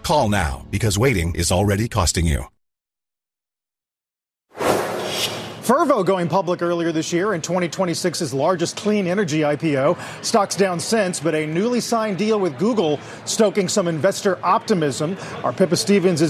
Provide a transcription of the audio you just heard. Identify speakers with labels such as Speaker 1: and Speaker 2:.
Speaker 1: Call now because waiting is already costing you.
Speaker 2: Fervo going public earlier this year in 2026's largest clean energy IPO. Stock's down since, but a newly signed deal with Google stoking some investor optimism. Our Pippa Stevens is